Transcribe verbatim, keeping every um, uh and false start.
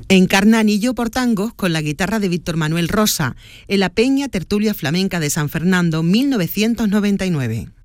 Encarna Anillo por tangos con la guitarra de Víctor Manuel Rosa en la Peña Tertulia Flamenca de San Fernando, mil novecientos noventa y nueve.